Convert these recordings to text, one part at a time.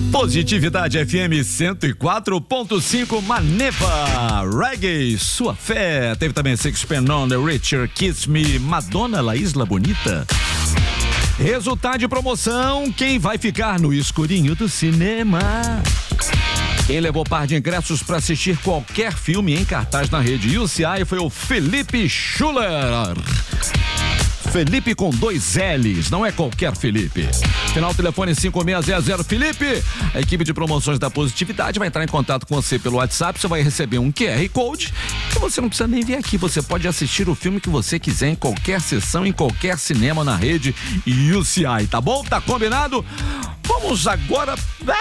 Positividade FM 104.5 Maneva, Reggae, Sua Fé. Teve também Sixpence None the Richer, Kiss Me, Madonna, La Isla Bonita. Resultado de promoção, quem vai ficar no escurinho do cinema? Quem levou par de ingressos para assistir qualquer filme em cartaz na rede UCI foi o Felipe Schuller. Felipe com 2 L's, não é qualquer Felipe. Final telefone 5600. Felipe, a equipe de promoções da Positividade vai entrar em contato com você pelo WhatsApp. Você vai receber um QR Code que você não precisa nem vir aqui. Você pode assistir o filme que você quiser em qualquer sessão, em qualquer cinema na rede UCI, tá bom? Tá combinado? Vamos agora.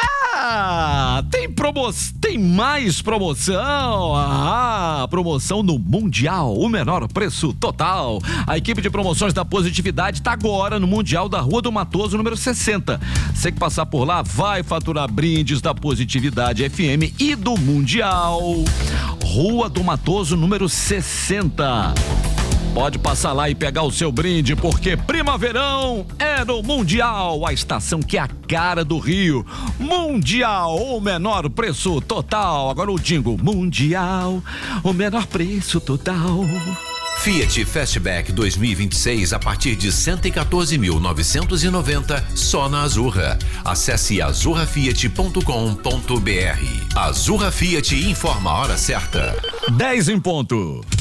Tem mais promoção. Promoção no Mundial, o menor preço total. A equipe de promoções da Positividade está agora no Mundial da Rua do Matoso, número 60. Você que passar por lá vai faturar brindes da Positividade FM e do Mundial. Rua do Matoso, número 60. Pode passar lá e pegar o seu brinde, porque Primaverão é no Mundial, a estação que é a cara do Rio. Mundial, o menor preço total. Agora o jingle, Mundial, o menor preço total. Fiat Fastback 2026 a partir de 114.990 só na Azurra. Acesse azurrafiat.com.br. Azurra Fiat informa a hora certa. 10 em ponto.